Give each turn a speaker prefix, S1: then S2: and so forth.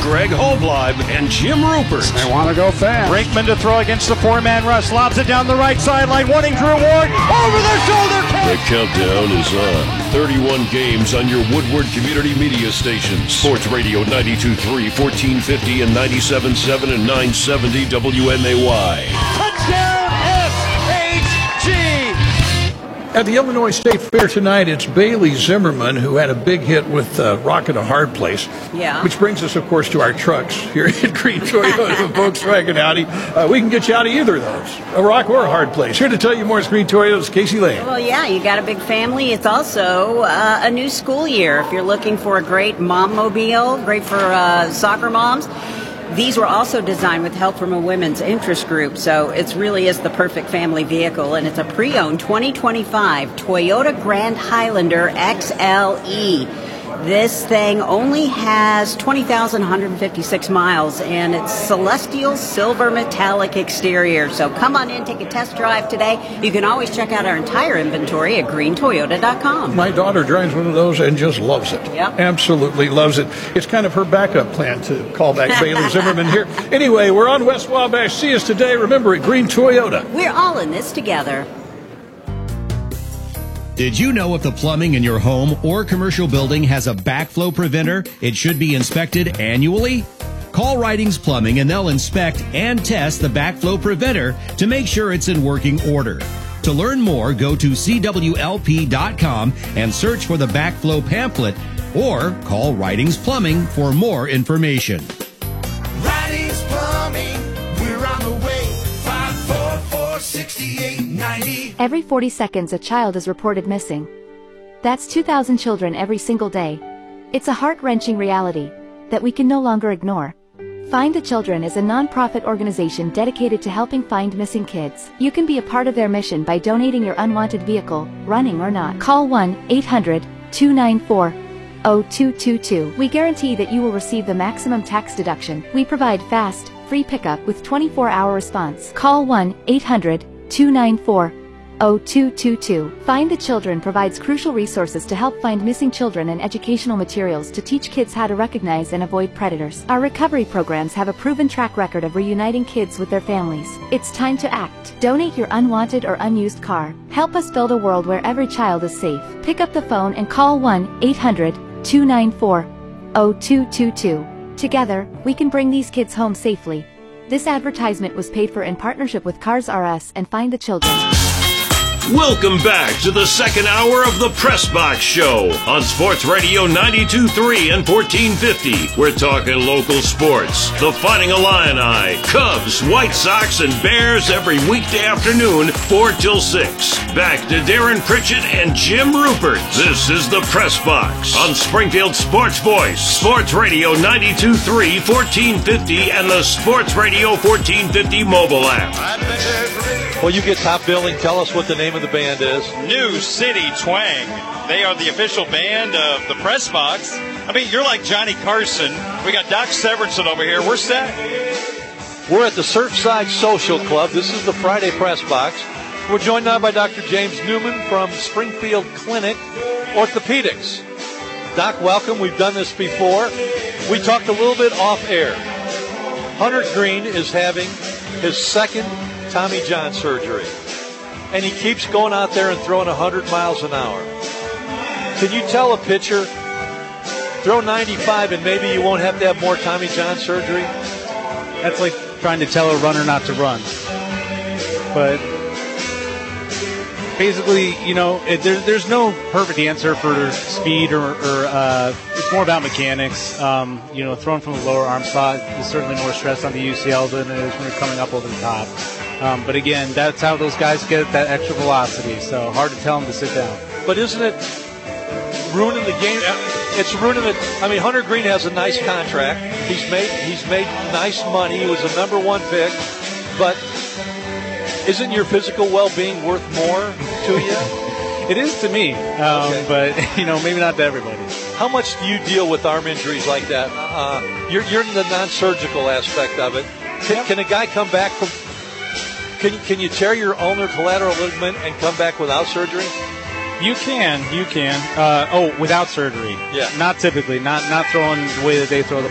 S1: Greg Hobleib and Jim Rupert.
S2: They want to go fast.
S3: Brinkman to throw against the four-man rush. Lobs it down the right sideline. Wanting Drew Ward. Over the shoulder catch.
S1: The countdown is on. 31 games on your Woodward Community Media stations. Sports Radio 92.3, 1450 and 97.7 and 970 WMAY.
S3: Touchdown SHG.
S2: At the Illinois State Fair tonight, it's Bailey Zimmerman who had a big hit with Rock at a Hard Place.
S4: Yeah.
S2: Which brings us, of course, to our trucks here at Green Toyota and Volkswagen Audi. We can get you out of either of those, a rock or a hard place. Here to tell you more is Green Toyota's Casey Lane.
S4: Well, yeah, you got a big family. It's also a new school year. If you're looking for a great mom mobile, great for soccer moms. These were also designed with help from a women's interest group, so it really is the perfect family vehicle, and it's a pre-owned 2025 Toyota Grand Highlander XLE. This thing only has 20,156 miles, and it's celestial silver metallic exterior. So come on in, take a test drive today. You can always check out our entire inventory at greentoyota.com.
S2: My daughter drives one of those and just loves it.
S4: Yep.
S2: Absolutely loves it. It's kind of her backup plan to call back Bailey Zimmerman here. Anyway, we're on West Wabash. See us today. Remember, at Green Toyota.
S4: We're all in this together.
S5: Did you know if the plumbing in your home or commercial building has a backflow preventer, it should be inspected annually? Call Ridings Plumbing and they'll inspect and test the backflow preventer to make sure it's in working order. To learn more, go to CWLP.com and search for the backflow pamphlet or call Ridings Plumbing for more information.
S6: Ridings Plumbing, we're on the way. 544-6890.
S7: Every 40 seconds, a child is reported missing. That's 2,000 children every single day. It's a heart-wrenching reality that we can no longer ignore. Find the Children is a non-profit organization dedicated to helping find missing kids. You can be a part of their mission by donating your unwanted vehicle, running or not. Call 1-800-294-0222. We guarantee that you will receive the maximum tax deduction. We provide fast, free pickup with 24-hour response. Call 1-800-294-0222. Find the Children provides crucial resources to help find missing children and educational materials to teach kids how to recognize and avoid predators. Our recovery programs have a proven track record of reuniting kids with their families. It's time to act. Donate your unwanted or unused car. Help us build a world where every child is safe. Pick up the phone and call 1-800-294-0222. Together, we can bring these kids home safely. This advertisement was paid for in partnership with Cars R Us and Find the Children.
S1: Welcome back to the second hour of the Press Box Show on Sports Radio 92.3 and 1450. We're talking local sports. The Fighting Illini, Cubs, White Sox, and Bears every weekday afternoon, 4 till 6. Back to Darren Pritchett and Jim Rupert. This is the Press Box on Springfield Sports Voice, Sports Radio 92.3, 1450, and the Sports Radio 1450 mobile app.
S8: Well, you get top billing. Tell us what the name of the band is.
S3: New City Twang. They are the official band of the Press Box. I mean, you're like Johnny Carson. We got Doc Severinsen over here. We're set.
S8: We're at the Surfside Social Club. This is the Friday Press Box. We're joined now by Dr. James Newman from Springfield Clinic Orthopedics. Doc, welcome. We've done this before. We talked a little bit off air. Hunter Green is having his second Tommy John surgery, and he keeps going out there and throwing 100 miles an hour. Can you tell a pitcher, throw 95 and maybe you won't have to have more Tommy John surgery?
S9: That's like trying to tell a runner not to run. But basically, you know, there's no perfect answer for speed or it's more about mechanics. You know, throwing from the lower arm slot is certainly more stress on the UCL than it is when you're coming up over the top. But again, that's how those guys get that extra velocity. So hard to tell them to sit down.
S8: But isn't it ruining the game? It's ruining it. I mean, Hunter Green has a nice contract. He's made nice money. He was a number one pick. But isn't your physical well-being worth more to you?
S9: It is to me, okay. But you know, maybe not to everybody.
S8: How much do you deal with arm injuries like that? You're in the non-surgical aspect of it. Can a guy come back from? Can you tear your ulnar collateral ligament and come back without surgery?
S9: You can. Without surgery.
S8: Yeah.
S9: Not typically. Not throwing the way that they throw the